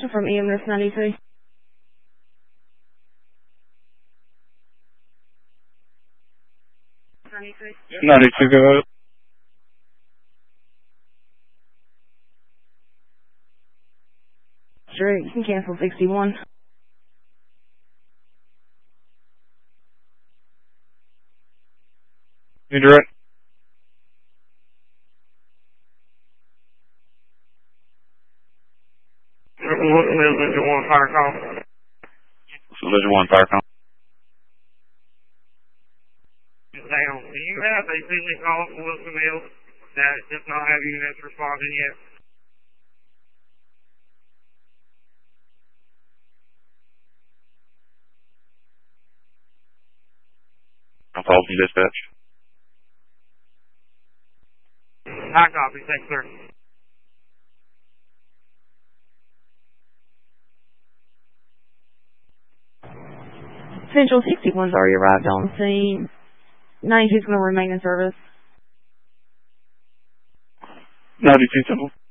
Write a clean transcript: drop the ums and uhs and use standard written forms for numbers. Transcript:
Central from EMS 92. 92, go ahead. Sure, you can cancel 61. You direct? Division 1 fire call. Division 1 fire call. Down. Do you have a business call for Wilson Mills that does not have units responding yet? I'll call from dispatch. High copy, thanks, sir. Central 61's already arrived on scene. 92's going to remain in service. 92 Central.